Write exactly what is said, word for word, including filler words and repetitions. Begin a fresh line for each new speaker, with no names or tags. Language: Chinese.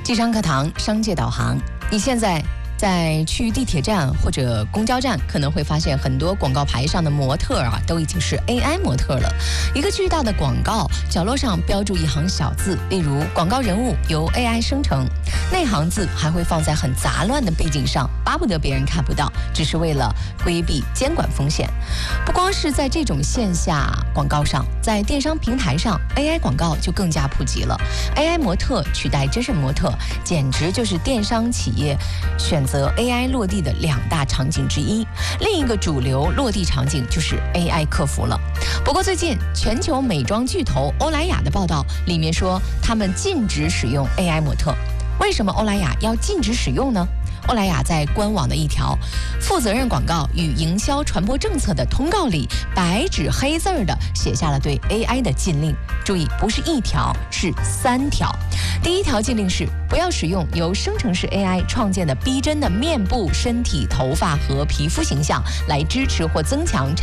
机商课堂商界导航，你现在在去地铁站或者公交站，可能会发现很多广告牌上的模特啊，都已经是 A I 模特了。一个巨大的广告角落上标注一行小字，例如广告人物由 A I 生成，那行字还会放在很杂乱的背景上，巴不得别人看不到，只是为了规避监管风险。不光是在这种线下广告上，在电商平台上 A I 广告就更加普及了。 A I 模特取代真人模特，简直就是电商企业选择 A I 落地的两大场景之一。另一个主流落地场景就是 A I 客服了。不过最近全球美妆巨头欧莱雅的报道里面说，他们禁止使用 A I 模特。为什么欧莱雅要禁止使用呢？欧莱雅在官网的一条负责任广告与营销传播政策的通告里，白纸黑字的写下了对 A I 的禁令。注意，不是一条，是三条。第一条禁令是不要使用由生成式 A I 创建的逼真的面部、身体、头发和皮肤形象来支持或增强